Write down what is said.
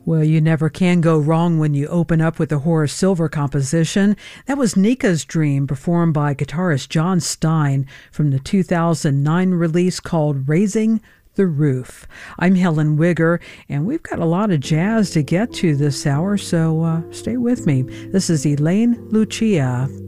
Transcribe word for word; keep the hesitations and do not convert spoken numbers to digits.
Well, you never can go wrong when you open up with the Horace Silver composition. That was Nika's Dream, performed by guitarist John Stein from the two thousand nine release called Raising the Roof. I'm Helen Wigger, and we've got a lot of jazz to get to this hour, so uh, stay with me. This is Elaine Lucia.